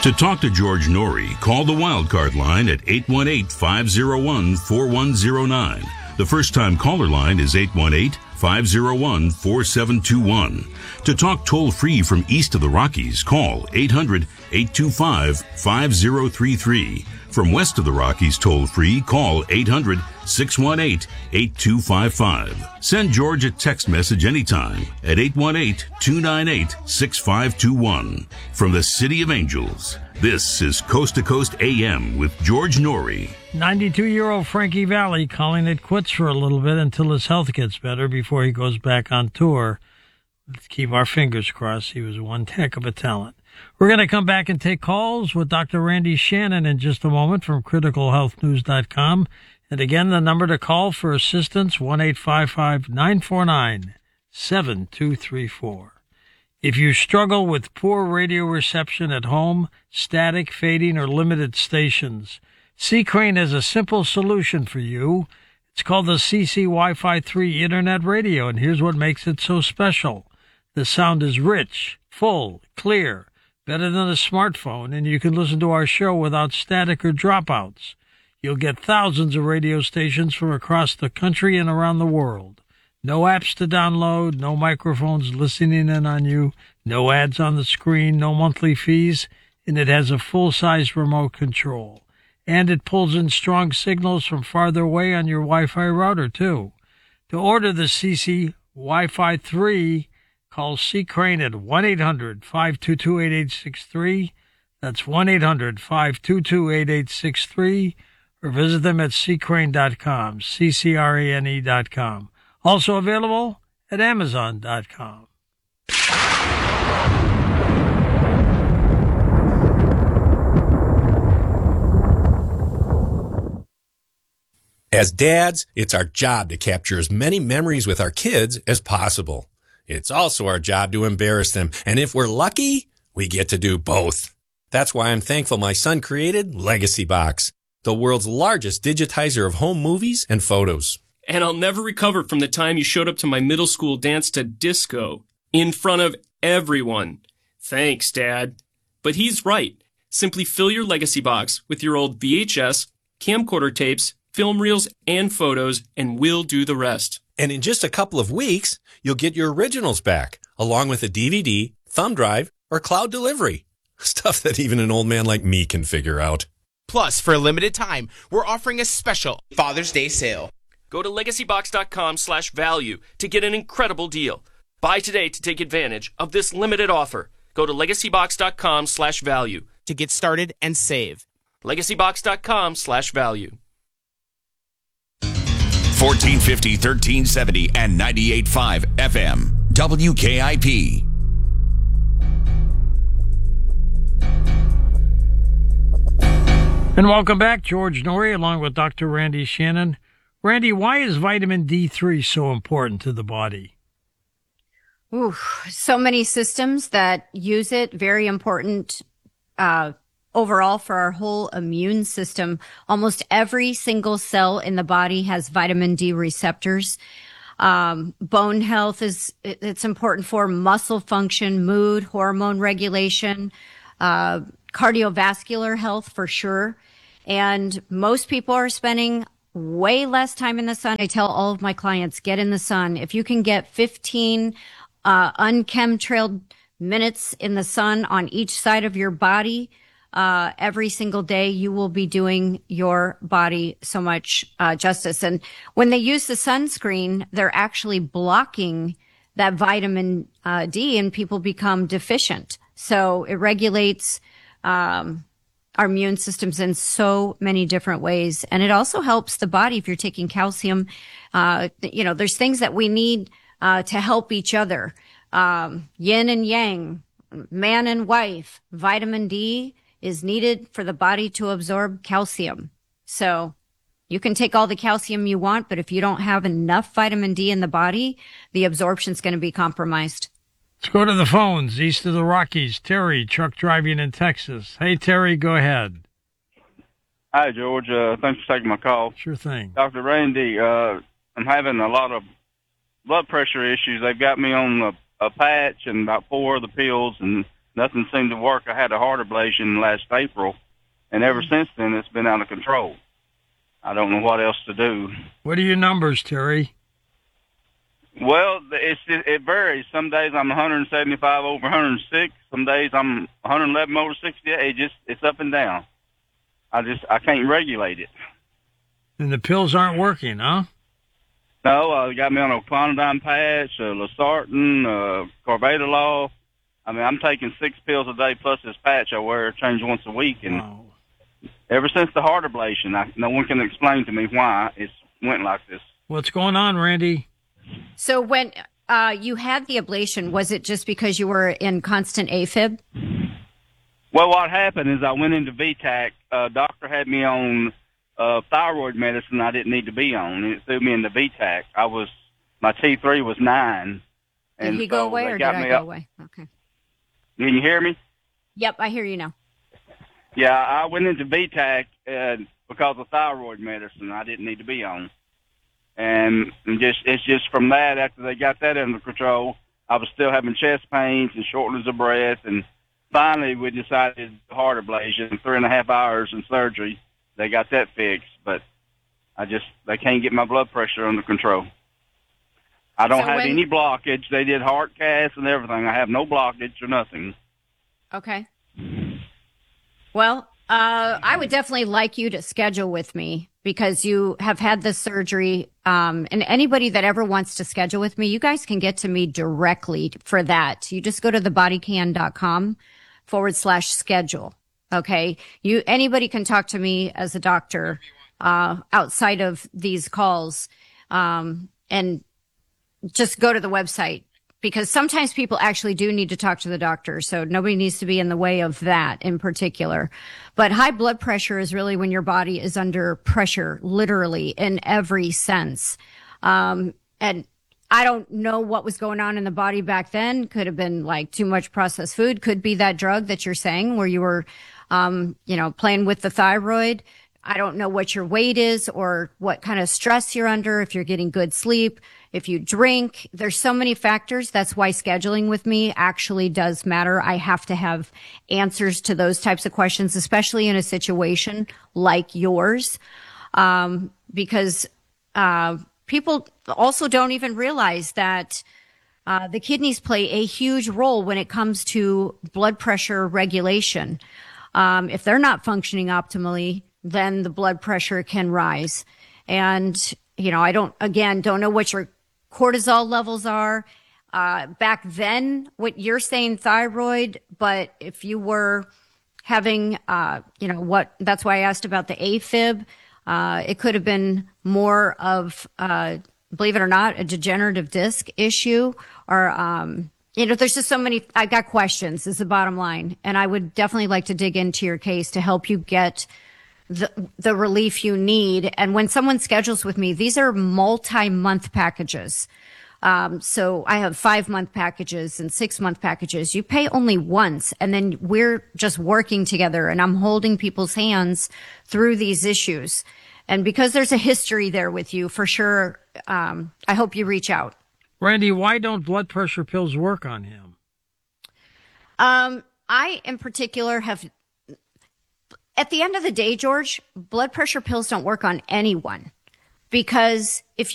To talk to George Norrie, call the Wildcard line at 818-501-4109. The first-time caller line is 818-501-4721. To talk toll-free from east of the Rockies, call 800-825-5033. From west of the Rockies toll-free, call 800-618-8255. Send George a text message anytime at 818-298-6521. From the City of Angels, this is Coast to Coast AM with George Norrie. 92-year-old Frankie Valli calling it quits for a little bit until his health gets better before he goes back on tour. Let's keep our fingers crossed. He was one heck of a talent. We're going to come back and take calls with Dr. Randy Shannon in just a moment from criticalhealthnews.com. And again, the number to call for assistance, 1-855-949-7234. If you struggle with poor radio reception at home, static, fading, or limited stations, C-Crane has a simple solution for you. It's called the CC Wi-Fi 3 Internet Radio, and here's what makes it so special. The sound is rich, full, clear, better than a smartphone, and you can listen to our show without static or dropouts. You'll get thousands of radio stations from across the country and around the world. No apps to download, no microphones listening in on you, no ads on the screen, no monthly fees, and it has a full-size remote control. And it pulls in strong signals from farther away on your Wi-Fi router, too. To order the CC Wi-Fi 3, call C-Crane at 1-800-522-8863. That's 1-800-522-8863. Or visit them at ccrane.com, ccrane.com. Also available at amazon.com. As dads, it's our job to capture as many memories with our kids as possible. It's also our job to embarrass them, and if we're lucky, we get to do both. That's why I'm thankful my son created Legacy Box, the world's largest digitizer of home movies and photos. And I'll never recover from the time you showed up to my middle school dance to disco in front of everyone. Thanks, Dad. But he's right. Simply fill your Legacy Box with your old VHS, camcorder tapes, film reels, and photos, and we'll do the rest. And in just a couple of weeks, you'll get your originals back, along with a DVD, thumb drive, or cloud delivery. Stuff that even an old man like me can figure out. Plus, for a limited time, we're offering a special Father's Day sale. Go to legacybox.com/value to get an incredible deal. Buy today to take advantage of this limited offer. Go to legacybox.com/value to get started and save. legacybox.com/value. 1450, 1370, and 98.5 FM. WKIP. And welcome back, George Norrie, along with Dr. Randy Shannon. Randy, why is vitamin D3 so important to the body? Ooh, so many systems that use it. Very important overall for our whole immune system. Almost every single cell in the body has vitamin D receptors. Bone health it's important for muscle function, mood, hormone regulation, cardiovascular health for sure. And most people are spending way less time in the sun. I tell all of my clients, get in the sun. If you can get 15 unchemtrailed minutes in the sun on each side of your body every single day, you will be doing your body so much justice. And when they use the sunscreen, they're actually blocking that vitamin D, and people become deficient. So it regulates our immune systems in so many different ways. And it also helps the body if you're taking calcium. There's things that we need to help each other. Yin and yang, man and wife. Vitamin D is needed for the body to absorb calcium. So you can take all the calcium you want, but if you don't have enough vitamin D in the body, the absorption's going to be compromised. Let's go to the phones east of the Rockies. Terry, truck driving in Texas. Hey, Terry, go ahead. Hi, George. Thanks for taking my call. Sure thing. Dr. Randy, I'm having a lot of blood pressure issues. They've got me on a patch and about 4 of the pills, and nothing seemed to work. I had a heart ablation last April, and ever since then, it's been out of control. I don't know what else to do. What are your numbers, Terry? Well, it varies. Some days I'm 175 over 106. Some days I'm 111 over 68. It's up and down. I can't regulate it. And the pills aren't working, huh? No, they got me on a clonidine patch, losartan, carvedilol. I mean, I'm taking 6 pills a day plus this patch I wear, change once a week. And ever since the heart ablation, no one can explain to me why it's went like this. What's going on, Randy? So when you had the ablation, was it just because you were in constant AFib? Well, what happened is I went into VTAC. Doctor had me on thyroid medicine I didn't need to be on. It threw me into VTAC. My T3 was 9. Did he go away or did I go away? Okay. Can you hear me? Yep, I hear you now. Yeah, I went into VTAC because of thyroid medicine I didn't need to be on. And it's just from that, after they got that under control, I was still having chest pains and shortness of breath. And finally, we decided heart ablation, 3.5 hours in surgery. They got that fixed, but they can't get my blood pressure under control. I don't have any blockage. They did heart casts and everything. I have no blockage or nothing. Okay. Well, I would definitely like you to schedule with me because you have had this surgery. And anybody that ever wants to schedule with me, you guys can get to me directly for that. You just go to thebodycan.com/schedule. Okay. Anybody can talk to me as a doctor, outside of these calls. And just go to the website because sometimes people actually do need to talk to the doctor. So nobody needs to be in the way of that in particular. But high blood pressure is really when your body is under pressure, literally in every sense. And I don't know what was going on in the body back then. Could have been like too much processed food. Could be that drug that you're saying where you were, playing with the thyroid. I don't know what your weight is or what kind of stress you're under, if you're getting good sleep, if you drink. There's so many factors. That's why scheduling with me actually does matter. I have to have answers to those types of questions, especially in a situation like yours, because people also don't even realize that the kidneys play a huge role when it comes to blood pressure regulation. If they're not functioning optimally, then the blood pressure can rise. And, I don't know what your cortisol levels are. Back then, what you're saying thyroid, but if you were having, that's why I asked about the AFib. It could have been more of, believe it or not, a degenerative disc issue or, there's just so many, I got questions is the bottom line. And I would definitely like to dig into your case to help you get the relief you need. And when someone schedules with me, these are multi-month packages. So I have 5-month packages and 6-month packages. You pay only once and then we're just working together and I'm holding people's hands through these issues. And because there's a history there with you, for sure, I hope you reach out. Randy, why don't blood pressure pills work on him? I, in particular, have... At the end of the day, George, blood pressure pills don't work on anyone because if